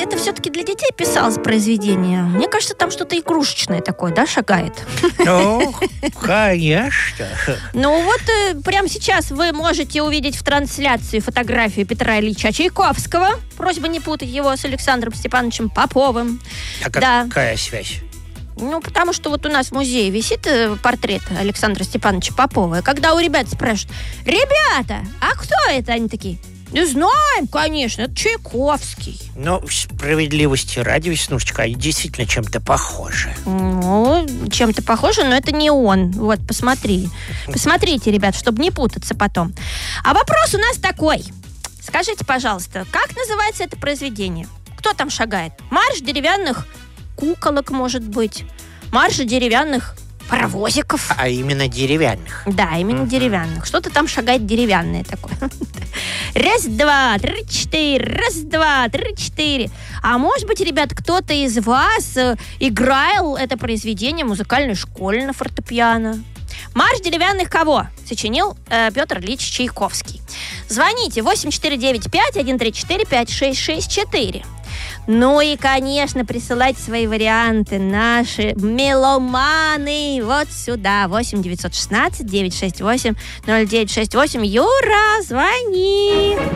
это все-таки для детей писалось произведение. Мне кажется, там что-то игрушечное такое, да, шагает? Ну, конечно. Ну вот прямо сейчас вы можете увидеть в трансляции фотографию Петра Ильича Чайковского. Просьба не путать его с Александром Степановичем Поповым. А Да. какая связь? Ну, потому что вот у нас в музее висит портрет Александра Степановича Попова. И когда у ребят спрашивают: ребята, а кто это? Они такие: не знаем, конечно, это Чайковский. Ну, справедливости ради, Веснушечка, они действительно чем-то похожи. Ну, чем-то похоже, но это не он. Вот, посмотри. Посмотрите, ребят, чтобы не путаться потом. А вопрос у нас такой. Скажите, пожалуйста, как называется это произведение? Кто там шагает? Марш деревянных куколок, может быть. Марш деревянных паровозиков. А именно деревянных. Да, именно деревянных. Что-то там шагает деревянное такое. Раз, два, три, четыре. Раз, два, три, четыре. А может быть, ребят, кто-то из вас играл это произведение в музыкальной школе на фортепиано? «Марш деревянных» кого? Сочинил Петр Ильич Чайковский. Звоните 8495-134-5664. Ну и, конечно, присылайте свои варианты, наши меломаны, вот сюда, 8 916 968 0968. Юра, звони!